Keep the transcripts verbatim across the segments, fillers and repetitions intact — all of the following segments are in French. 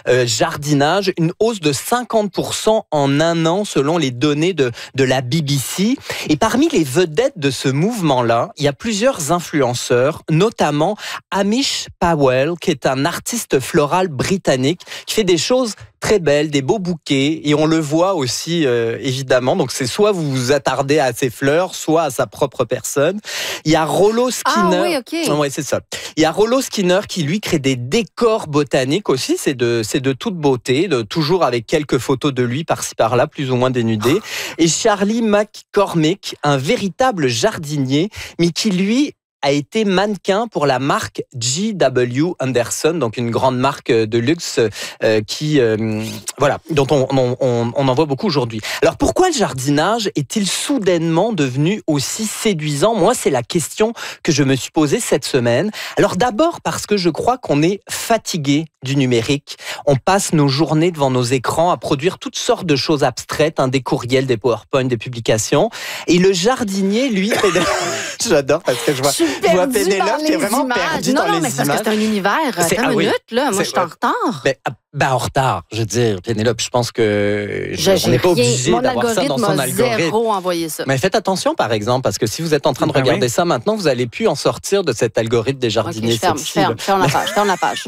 euh, jardinage, une hausse de cinquante pour cent en un an selon les données de, de la B B C. Et parmi les vedettes de ce mouvement-là, il y a plusieurs influenceurs, notamment Amish Powell, qui est un artiste floral britannique qui fait des choses très belles, des beaux bouquets, et on le voit aussi euh, évidemment. Donc c'est soit vous vous attardez à ses fleurs, soit à sa propre personne. Il y a Rollo Skinner. Ah oui, ok. Ouais, c'est ça. Il y a Rollo Skinner qui lui crée des décors botaniques aussi. C'est de c'est de toute beauté, de, toujours avec quelques photos de lui par-ci par-là, plus ou moins dénudées. Et Charlie McCormick, un véritable jardinier, mais qui lui a été mannequin pour la marque J W Anderson, donc une grande marque de luxe euh, qui, euh, voilà, dont on, on, on, on en voit beaucoup aujourd'hui. Alors pourquoi le jardinage est-il soudainement devenu aussi séduisant ? Moi, c'est la question que je me suis posée cette semaine. Alors d'abord parce que je crois qu'on est fatigué du numérique. On passe nos journées devant nos écrans à produire toutes sortes de choses abstraites, hein, des courriels, des PowerPoint, des publications. Et le jardinier, lui, j'adore parce que je vois, je vois Pénélope qui est vraiment images. perdue non, dans non, les mais c'est images. parce que c'est un univers. C'est, Attends ah une oui. minute, là. Moi, C'est, je suis en retard. Ben, ben, en retard, je veux dire, Pénélope, je pense que je, Je, on n'est pas rien, obligé mon d'avoir ça dans son algorithme a algorithme. zéro envoyé ça. Mais faites attention, par exemple, parce que si vous êtes en train de Ben regarder oui. ça maintenant, vous allez plus en sortir de cet algorithme des Ok, jardiniers je ferme, je sexy. ferme, je ferme la page, je ferme la page.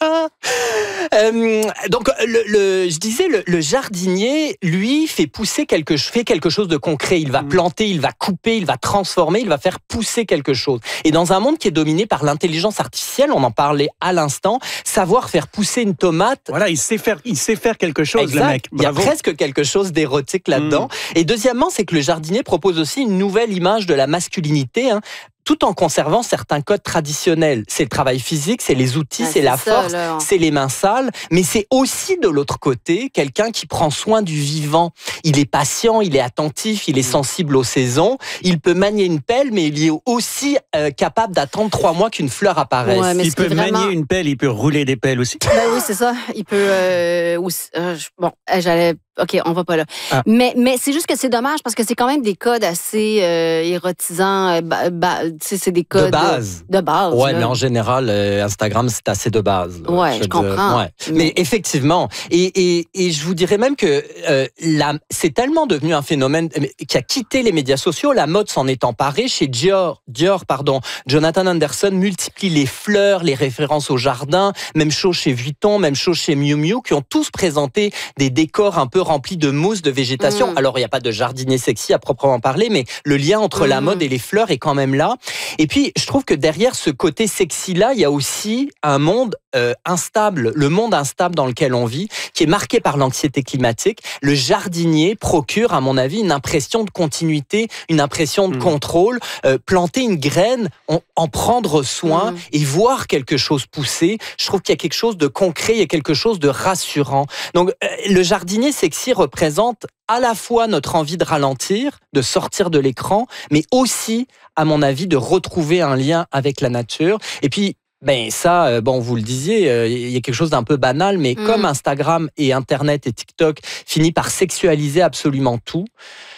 Euh, donc, le, le, je disais, le, le jardinier, lui, fait pousser quelque, fait quelque chose de concret. Il va Mm. planter, il va couper, il va transformer, il va faire pousser quelque chose. Et dans un monde qui est dominé par l'intelligence artificielle, on en parlait à l'instant, savoir faire pousser une tomate. Voilà, il sait faire, il sait faire quelque chose, Exact. le mec. Il y a Bravo. presque quelque chose d'érotique là-dedans. Mm. Et deuxièmement, c'est que le jardinier propose aussi une nouvelle image de la masculinité, hein, tout en conservant certains codes traditionnels. C'est le travail physique, c'est les outils, Ah, c'est la ça, force, là. c'est les mains sales, mais c'est aussi de l'autre côté quelqu'un qui prend soin du vivant. Il est patient, il est attentif, il est sensible aux saisons, il peut manier une pelle, mais il est aussi euh, capable d'attendre trois mois qu'une fleur apparaisse. Ouais, mais Il ce qui peut est vraiment- manier une pelle, il peut rouler des pelles aussi. Ben oui, c'est ça. Il peut euh, aussi. euh, je- bon, euh, j'allais. OK, on va pas là. Ah. Mais, mais c'est juste que c'est dommage parce que c'est quand même des codes assez euh, érotisants. euh, ba- ba- tu sais, c'est des codes. De base. De base. Ouais, là. mais en général, euh, Instagram, c'est assez de base. là. Ouais, veux je dire, comprends. ouais. Mais effectivement, et, et, et je vous dirais même que euh, la, c'est tellement devenu un phénomène euh, qui a quitté les médias sociaux, la mode s'en est emparée. Chez Dior, Dior pardon, Jonathan Anderson multiplie les fleurs, les références au jardin, même chose chez Vuitton, même chose chez Miu Miu, qui ont tous présenté des décors un peu remplis de mousse, de végétation. Mm. Alors, il n'y a pas de jardinier sexy à proprement parler, mais le lien entre la Mm. mode et les fleurs est quand même là. Et puis, je trouve que derrière ce côté sexy-là, il y a aussi un monde euh, instable, le monde instable dans lequel on vit, qui est marqué par l'anxiété climatique. Le jardinier procure, à mon avis, une impression de continuité, une impression de Mm. contrôle. Euh, planter une graine, en, en prendre soin Mm. et voir quelque chose pousser, je trouve qu'il y a quelque chose de concret, il y a quelque chose de rassurant. Donc, euh, le jardinier sexy représente à la fois notre envie de ralentir, de sortir de l'écran, mais aussi, à mon avis, de retrouver un lien avec la nature. Et puis, ben ça, euh, bon, vous le disiez, euh, il y a quelque chose d'un peu banal, mais Mm. comme Instagram et Internet et TikTok finit par sexualiser absolument tout,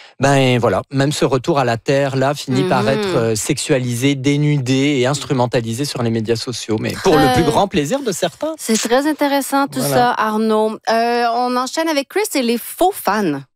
ben voilà, même ce retour à la terre là finit Mhm. par être euh, sexualisé, dénudé et instrumentalisé sur les médias sociaux, mais pour le Très- plus grand plaisir de certains. C'est très intéressant tout Voilà. ça, Arnaud. Euh, on enchaîne avec Chris et les faux fans.